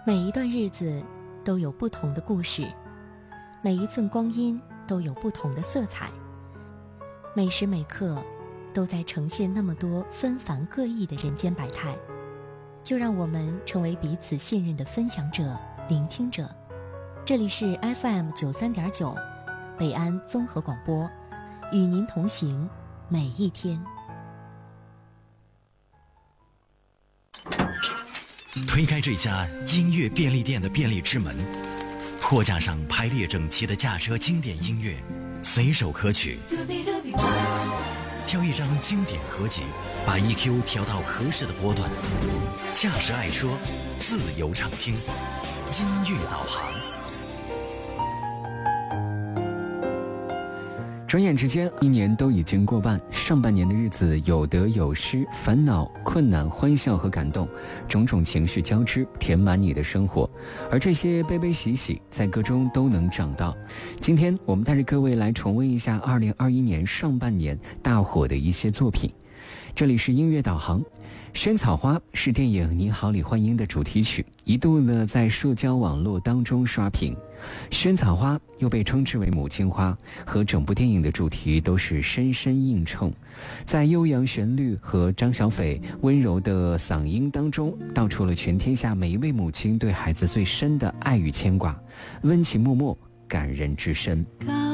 每一段日子都有不同的故事，每一寸光阴都有不同的色彩，每时每刻都在呈现那么多纷繁各异的人间百态。就让我们成为彼此信任的分享者、聆听者。这里是 FM93.9 北安综合广播，与您同行每一天。 推开这家音乐便利店的便利之门，货架上排列整齐的驾车经典音乐，随手可取。挑一张经典合集，把 EQ 调到合适的波段，驾驶爱车，自由畅听，音乐导航。 转眼之间，一年都已经过半，上半年的日子有得有失，烦恼、困难、欢笑和感动，种种情绪交织，填满你的生活。而这些悲悲喜喜，在歌中都能找到。今天我们带着各位来重温一下2021年上半年大火的一些作品。这里是音乐导航。萱草花是电影《你好，李焕英》的主题曲，一度呢在社交网络当中刷屏。萱草花又被称之为母亲花，和整部电影的主题都是深深映衬，在悠扬旋律和张小斐温柔的嗓音当中，道出了全天下每一位母亲对孩子最深的爱与牵挂，温情脉脉，感人至深。